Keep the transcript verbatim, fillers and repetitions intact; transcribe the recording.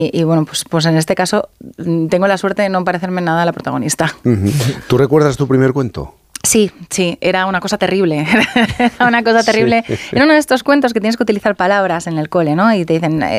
Y, y bueno, pues, pues en este caso tengo la suerte de no parecerme nada a la protagonista. Uh-huh. ¿Tú recuerdas tu primer cuento? Sí, sí, era una cosa terrible, era una cosa terrible. Sí. Era uno de estos cuentos que tienes que utilizar palabras en el cole, ¿no? Y te dicen,